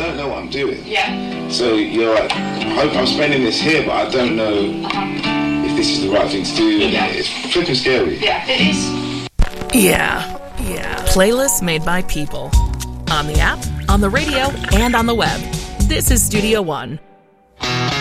don't know what I'm doing. Yeah. So you're like, I'm spending this here, but I don't know if this is the right thing to do. And it's flipping scary. Yeah, it is. Yeah. Playlists made by people. On the app, on the radio, and on the web. This is Studio One.